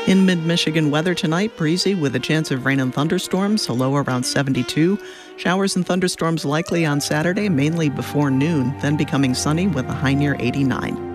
In mid-Michigan weather tonight, breezy with a chance of rain and thunderstorms, a low around 72. Showers and thunderstorms likely on Saturday, mainly before noon, then becoming sunny with a high near 89.